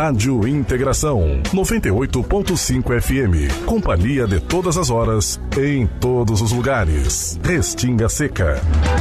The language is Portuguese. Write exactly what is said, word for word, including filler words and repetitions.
Rádio Integração noventa e oito ponto cinco F M. Companhia de todas as horas, em todos os lugares. Restinga Seca.